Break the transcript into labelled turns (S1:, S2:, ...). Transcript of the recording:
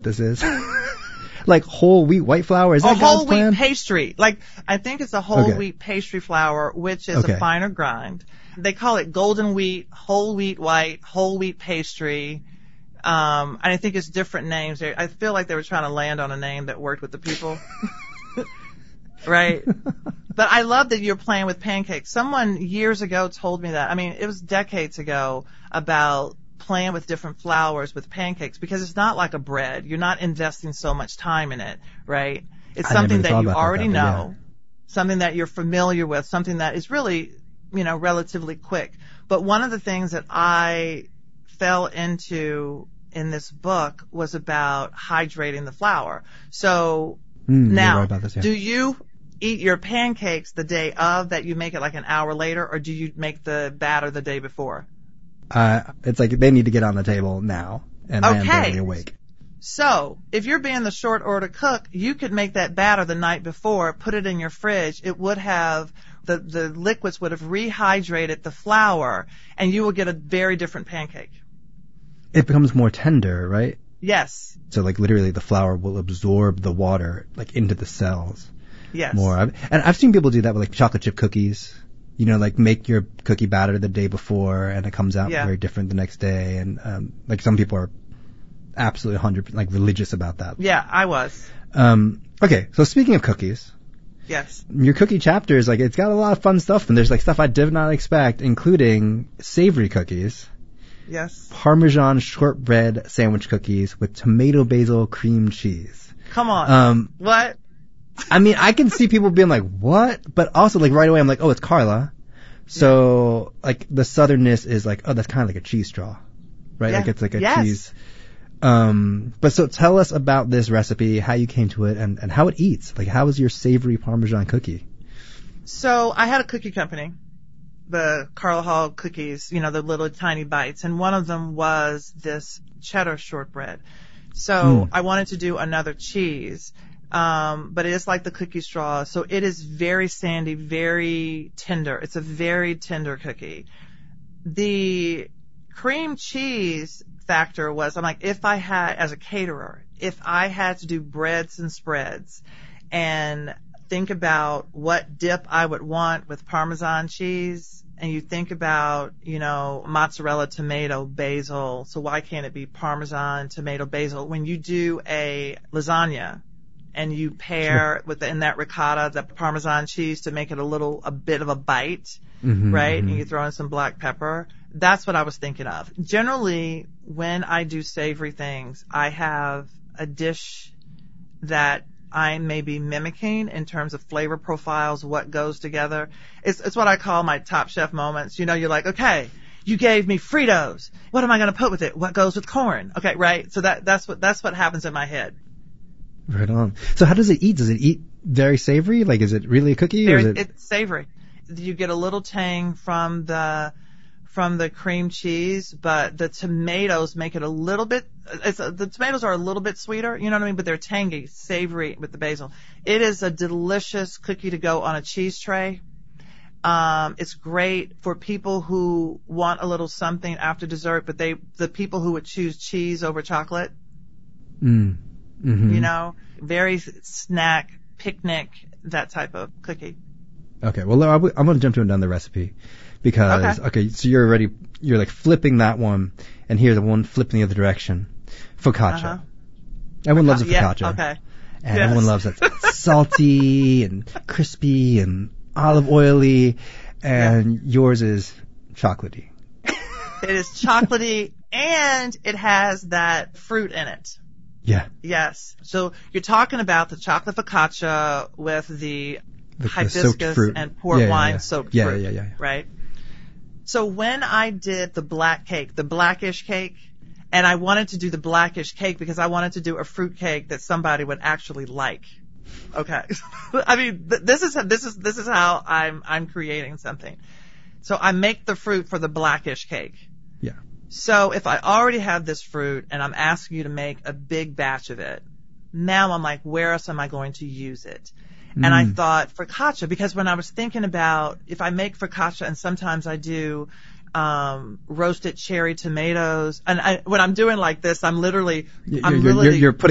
S1: this is? Like whole wheat white flour? Is that
S2: a whole
S1: God's plan?
S2: wheat pastry. Like, I think it's a whole
S1: Okay.
S2: wheat pastry flour, which is
S1: Okay.
S2: a finer grind. They call it golden wheat, whole wheat white, whole wheat pastry. And I think it's different names. I feel like they were trying to land on a name that worked with the people. Right? But I love that you're playing with pancakes. Someone years ago told me that. I mean, it was decades ago, about playing with different flours with pancakes, because it's not like a bread. You're not investing so much time in it, right? It's
S1: I never
S2: something that
S1: thought
S2: you
S1: about that
S2: already
S1: way, yeah.
S2: know, something that you're familiar with, something that is really, relatively quick. But one of the things that I fell into in this book was about hydrating the flour. So
S1: you're
S2: now,
S1: right about this, yeah.
S2: do you eat your pancakes the day of, that you make it like an hour later, or do you make the batter the day before?
S1: It's like they need to get on the table now, and I am barely awake.
S2: So, if you're being the short order cook, you could make that batter the night before, put it in your fridge. It would have, the liquids would have rehydrated the flour, and you will get a very different pancake.
S1: It becomes more tender, right?
S2: Yes.
S1: So like literally the flour will absorb the water like into the cells.
S2: Yes.
S1: More. And I've seen people do that with like chocolate chip cookies. Like make your cookie batter the day before and it comes out very different the next day. And like some people are absolutely 100% like religious about that.
S2: Yeah, I was.
S1: Okay, so speaking of cookies.
S2: Yes.
S1: Your cookie chapter is like, it's got a lot of fun stuff, and there's like stuff I did not expect, including savory cookies.
S2: Yes.
S1: Parmesan shortbread sandwich cookies with tomato basil cream cheese.
S2: Come on. What?
S1: I mean, I can see people being like, what? But also, like, right away, I'm like, oh, it's Carla. So, like, the southernness is like, oh, that's kind of like a cheese straw. Right?
S2: Yeah.
S1: Like, it's like a cheese. But so tell us about this recipe, how you came to it, and how it eats. Like, how is your savory Parmesan cookie?
S2: So, I had a cookie company, the Carla Hall cookies, the little tiny bites, and one of them was this cheddar shortbread. So, I wanted to do another cheese. But it is like the cookie straw. So it is very sandy, very tender. It's a very tender cookie. The cream cheese factor was, I'm like, as a caterer, if I had to do breads and spreads and think about what dip I would want with Parmesan cheese, and you think about, mozzarella, tomato, basil. So why can't it be Parmesan, tomato, basil? When you do a lasagna, and you pair in that ricotta, the Parmesan cheese to make it a bit of a bite, right? And you throw in some black pepper. That's what I was thinking of. Generally, when I do savory things, I have a dish that I may be mimicking in terms of flavor profiles, what goes together. It's what I call my Top Chef moments. You're like, okay, you gave me Fritos. What am I going to put with it? What goes with corn? Okay, right? So that's what happens in my head.
S1: Right on. So how does it eat? Does it eat very savory? Like, is it really a cookie? Or is it...
S2: It's savory. You get a little tang from the cream cheese, but the tomatoes make it a little bit, the tomatoes are a little bit sweeter, you know what I mean? But they're tangy, savory with the basil. It is a delicious cookie to go on a cheese tray. It's great for people who want a little something after dessert, but the people who would choose cheese over chocolate. Very snack, picnic, that type of cookie.
S1: Okay, well, I'm going to jump to another recipe because, okay, so you're like flipping that one, and here's the one flipping the other direction. Focaccia. Everyone loves a focaccia.
S2: Yeah, okay.
S1: And everyone loves it salty and crispy and olive oily, and yours is chocolatey.
S2: It is chocolatey, and it has that fruit in it.
S1: Yeah.
S2: Yes. So you're talking about the chocolate focaccia with the hibiscus and port wine soaked fruit. Yeah. Right? So when I did the black cake, the blackish cake, and I wanted to do the blackish cake because I wanted to do a fruit cake that somebody would actually like. Okay. I mean, this is how I'm creating something. So I make the fruit for the blackish cake.
S1: Yeah.
S2: So if I already have this fruit and I'm asking you to make a big batch of it, now I'm like, where else am I going to use it? And I thought focaccia, because when I was thinking about if I make focaccia, and sometimes I do roasted cherry tomatoes, and when I'm doing like this, you're putting